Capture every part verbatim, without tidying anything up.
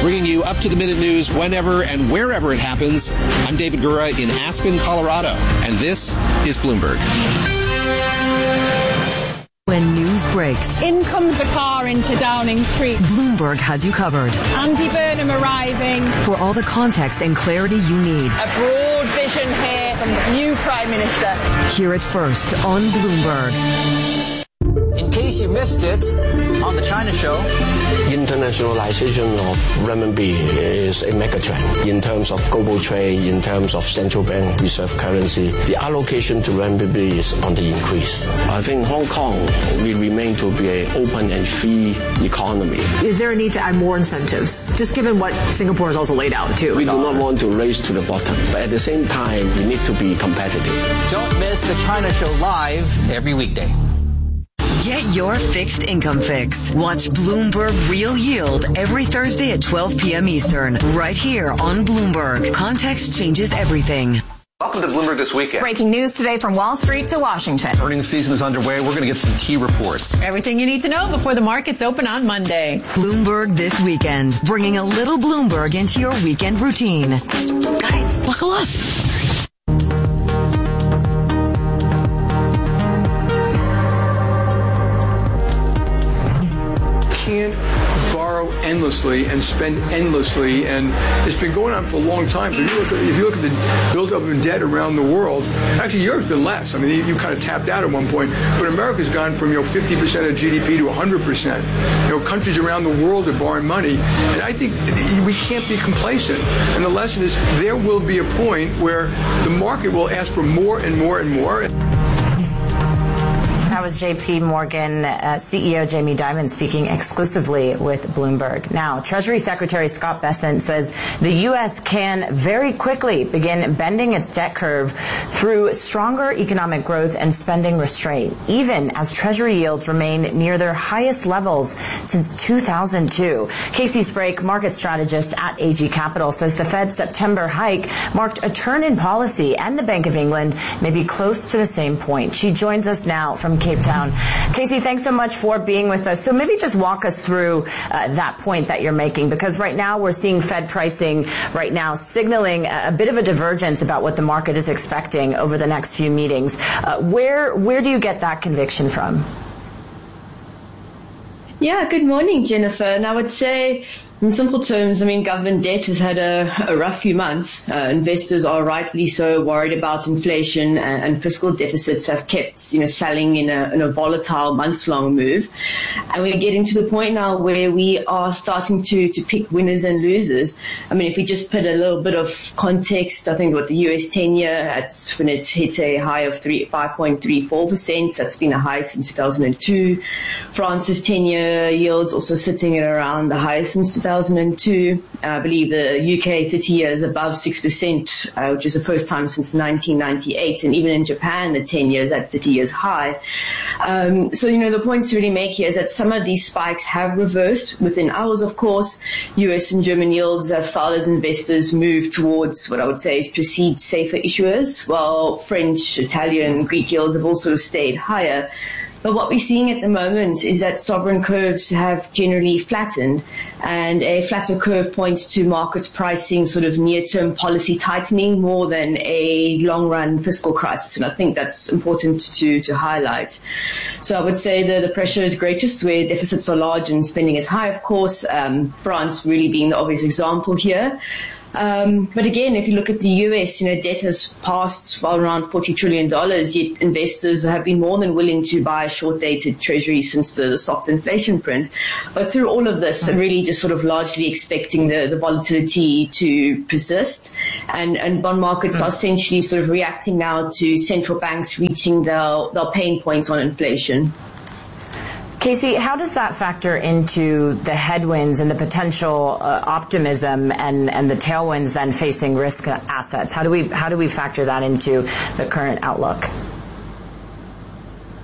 bringing you up-to-the-minute news whenever and wherever it happens. I'm David Gura in Aspen, Colorado, and this is Bloomberg. When news breaks, in comes the car into Downing Street. Bloomberg has you covered. Andy Burnham arriving. For all the context and clarity you need. A broad vision here from the new Prime Minister. Hear it first on Bloomberg. In case you missed it, on the China Show, internationalization of renminbi is a megatrend in terms of global trade, in terms of central bank reserve currency. The allocation to renminbi is on the increase. I think Hong Kong will remain to be an open and free economy. Is there a need to add more incentives, just given what Singapore has also laid out too? We do not want to race to the bottom, but at the same time, we need to be competitive. Don't miss the China Show live every weekday. Get your fixed income fix. Watch Bloomberg Real Yield every Thursday at twelve p.m. Eastern, right here on Bloomberg. Context changes everything. Welcome to Bloomberg This Weekend. Breaking news today from Wall Street to Washington. Earnings season is underway. We're going to get some key reports. Everything you need to know before the markets open on Monday. Bloomberg This Weekend, bringing a little Bloomberg into your weekend routine. Guys, buckle up. Can't borrow endlessly and spend endlessly, and it's been going on for a long time. So if you look at, if you look at the buildup in debt around the world, actually Europe's been less. I mean, you, you kind of tapped out at one point, but America's gone from you know fifty percent of G D P to one hundred percent. You know, countries around the world are borrowing money, and I think we can't be complacent. And the lesson is there will be a point where the market will ask for more and more and more. That was J P Morgan uh, C E O Jamie Dimon speaking exclusively with Bloomberg. Now, Treasury Secretary Scott Bessent says the U S can very quickly begin bending its debt curve through stronger economic growth and spending restraint, even as Treasury yields remain near their highest levels since two thousand two. Casey Sprague, market strategist at A G Capital, says the Fed's September hike marked a turn in policy, and the Bank of England may be close to the same point. She joins us now from Cape Town. Casey, thanks so much for being with us. So maybe just walk us through uh, that point that you're making, because right now we're seeing Fed pricing right now signaling a, a bit of a divergence about what the market is expecting over the next few meetings. Uh, where where do you get that conviction from? Yeah, good morning, Jennifer. And I would say, in simple terms, I mean, government debt has had a, a rough few months. Uh, investors are rightly so worried about inflation, and, and fiscal deficits have kept, you know, selling in a, in a volatile months-long move. And we're getting to the point now where we are starting to, to pick winners and losers. I mean, if we just put a little bit of context, I think what the U S ten-year, that's when it hit a high of five point three four percent. That's been a high since two thousand two. France's ten-year yields also sitting at around the highest since two thousand two. I believe the U K thirty years above six percent, uh, which is the first time since nineteen ninety-eight. And even in Japan, the ten years at thirty years high. Um, so, you know, the point to really make here is that some of these spikes have reversed within hours, of course. U S and German yields have fell as investors move towards what I would say is perceived safer issuers, while French, Italian, Greek yields have also stayed higher. But what we're seeing at the moment is that sovereign curves have generally flattened, and a flatter curve points to markets pricing sort of near-term policy tightening more than a long-run fiscal crisis. And I think that's important to, to highlight. So I would say that the pressure is greatest where deficits are large and spending is high, of course, um, France really being the obvious example here. Um, but again, if you look at the U S, you know, debt has passed well around forty trillion dollars, yet investors have been more than willing to buy short-dated treasuries since the, the soft inflation print. But through all of this, really just sort of largely expecting the, the volatility to persist. And, and bond markets are essentially sort of reacting now to central banks reaching their, their pain points on inflation. Casey, how does that factor into the headwinds and the potential uh, optimism and, and the tailwinds then facing risk assets? How do we how do we factor that into the current outlook?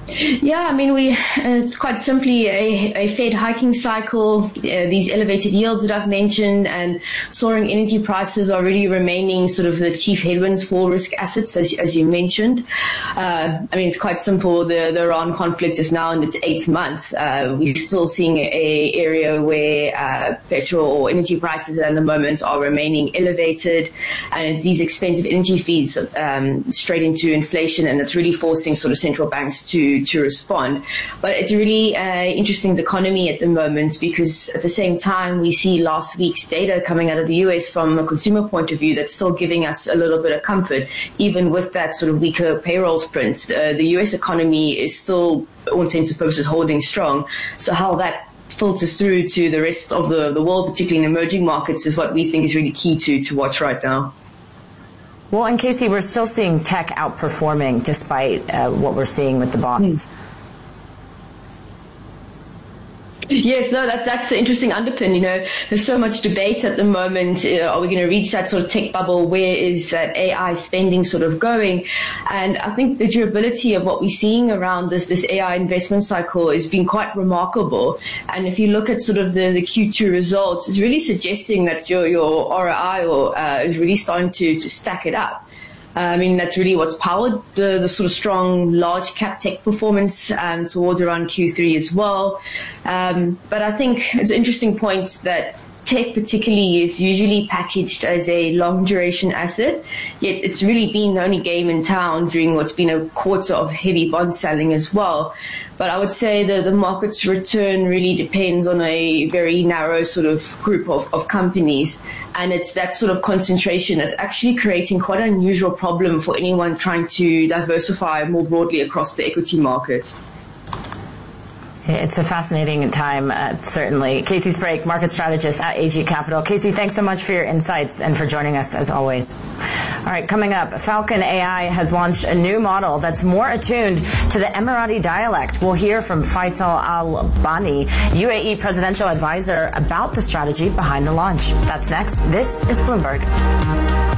Yeah, I mean, we it's quite simply a, a Fed hiking cycle. Uh, these elevated yields that I've mentioned and soaring energy prices are really remaining sort of the chief headwinds for risk assets, as, as you mentioned. Uh, I mean, it's quite simple. The, the Iran conflict is now in its eighth month. Uh, we're still seeing a area where uh, petrol or energy prices at the moment are remaining elevated, and it's these expensive energy feeds um, straight into inflation, and it's really forcing sort of central banks to to respond. But it's a really uh, interesting economy at the moment, because at the same time we see last week's data coming out of the U S from a consumer point of view that's still giving us a little bit of comfort, even with that sort of weaker payrolls print. Uh, the U S economy is still, all intents and purposes, holding strong. So how that filters through to the rest of the, the world, particularly in emerging markets, is what we think is really key to, to watch right now. Well, and Casey, we're still seeing tech outperforming despite uh, what we're seeing with the bonds. Mm. Yes, no, that, that's the interesting underpin. You know, there's so much debate at the moment. Uh, are we going to reach that sort of tech bubble? Where is that A I spending sort of going? And I think the durability of what we're seeing around this, this A I investment cycle has been quite remarkable. And if you look at sort of the, the Q two results, it's really suggesting that your, your R O I or, uh, is really starting to, to stack it up. Uh, I mean, that's really what's powered the, the sort of strong large cap tech performance um, towards around Q three as well. Um, but I think it's an interesting point that tech particularly is usually packaged as a long duration asset, yet it's really been the only game in town during what's been a quarter of heavy bond selling as well. But I would say that the market's return really depends on a very narrow sort of group of, of companies. And it's that sort of concentration that's actually creating quite an unusual problem for anyone trying to diversify more broadly across the equity market. It's a fascinating time, uh, certainly. Casey Sprague, market strategist at A G Capital. Casey, thanks so much for your insights and for joining us as always. All right, coming up, Falcon A I has launched a new model that's more attuned to the Emirati dialect. We'll hear from Faisal Al-Bani, U A E presidential advisor, about the strategy behind the launch. That's next. This is Bloomberg.